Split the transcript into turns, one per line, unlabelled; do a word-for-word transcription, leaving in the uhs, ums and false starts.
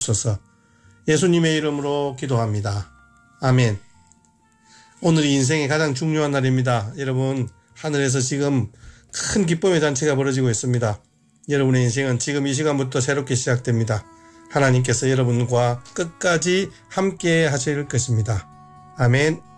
주옵소서. 예수님의 이름으로 기도합니다. 아멘. 오늘이 인생의 가장 중요한 날입니다. 여러분, 하늘에서 지금 큰 기쁨의 잔치가 벌어지고 있습니다. 여러분의 인생은 지금 이 시간부터 새롭게 시작됩니다. 하나님께서 여러분과 끝까지 함께 하실 것입니다. 아멘.